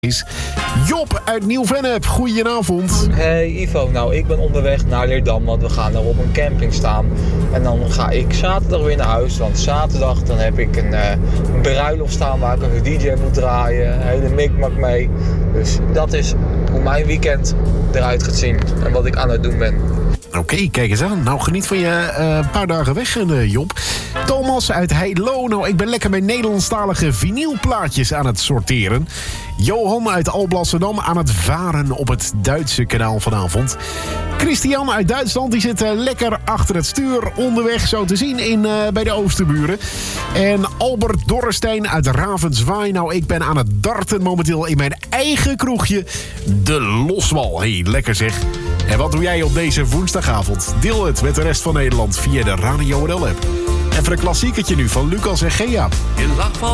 is Job uit Nieuw-Vennep. Goedenavond. Hey Ivo, nou ik ben onderweg naar Leerdam, want we gaan er op een camping staan. En dan ga ik zaterdag weer naar huis, want zaterdag dan heb ik een bruiloft staan waar ik een DJ moet draaien. Een hele mikmak mee. Dus dat is hoe mijn weekend eruit gaat zien en wat ik aan het doen ben. Oké, kijk eens aan. Nou, geniet van je paar dagen weg, Job. Thomas uit Heilo. Nou, ik ben lekker bij Nederlandstalige vinylplaatjes aan het sorteren. Johan uit Alblasserdam aan het varen op het Duitse kanaal vanavond. Christian uit Duitsland, die zit lekker achter het stuur onderweg, zo te zien, bij de Oosterburen. En Albert Dorrestein uit Ravenswaai. Nou, ik ben aan het darten momenteel in mijn eigen kroegje, de Loswal. Hey, lekker zeg. En wat doe jij op deze woensdagavond? Deel het met de rest van Nederland via de Radio NL app. Even een klassiekertje nu van Lucas en Gea.